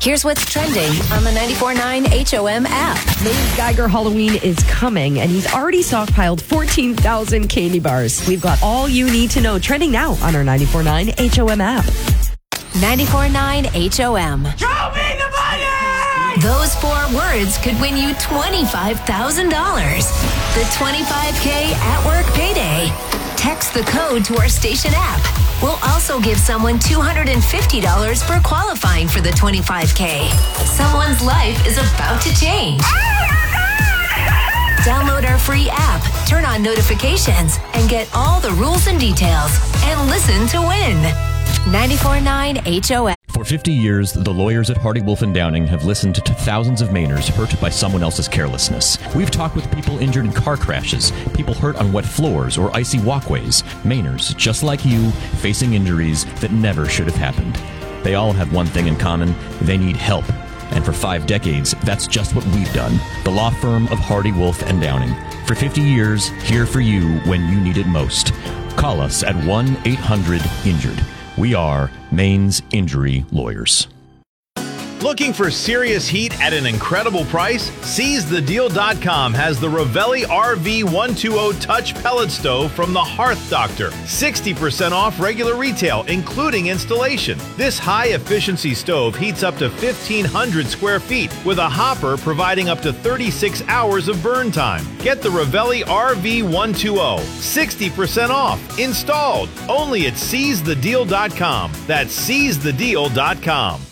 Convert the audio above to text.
Here's what's trending on the 94.9 HOM app. Maze Geiger Halloween is coming, and he's already stockpiled 14,000 candy bars. We've got all you need to know trending now on our 94.9 HOM app. 94.9 HOM. Show me the money! Those 4 words could win you $25,000. The 25K at work payday. Text the code to our station app. We'll also give someone $250 for qualifying for the 25K. Someone's life is about to change. Download our free app, turn on notifications, and get all the rules and details. And listen to win. 94.9 HOM. For 50 years, the lawyers at Hardy Wolf and Downing have listened to thousands of Mainers hurt by someone else's carelessness. We've talked with people injured in car crashes, people hurt on wet floors or icy walkways, Mainers, just like you, facing injuries that never should have happened. They all have one thing in common: they need help. And for 5 decades, that's just what we've done. The law firm of Hardy Wolf and Downing. For 50 years, here for you when you need it most. Call us at 1-800-INJURED. We are Maine's Injury Lawyers. Looking for serious heat at an incredible price? SeizeTheDeal.com has the Ravelli RV120 Touch Pellet Stove from the Hearth Doctor. 60% off regular retail, including installation. This high-efficiency stove heats up to 1,500 square feet, with a hopper providing up to 36 hours of burn time. Get the Ravelli RV120. 60% off. Installed. Only at SeizeTheDeal.com. That's SeizeTheDeal.com.